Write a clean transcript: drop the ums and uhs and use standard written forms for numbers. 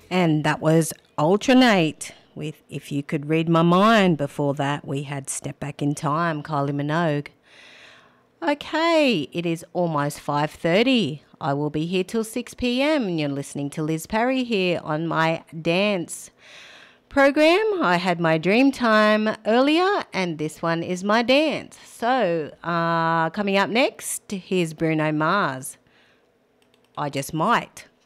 And that was Alternate with If You Could Read My Mind. Before that, we had Step Back in Time, Kylie Minogue. Okay, it is almost 5:30. I will be here till 6 p.m. and you're listening to Liz Parry here on my dance program. I had my dream time earlier and this one is my dance. So, coming up next, here's Bruno Mars. I Just Might.